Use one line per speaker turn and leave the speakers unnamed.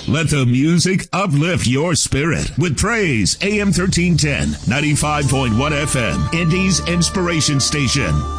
Let the music uplift your spirit with praise. AM 1310, 95.1 FM, Indy's Inspiration Station.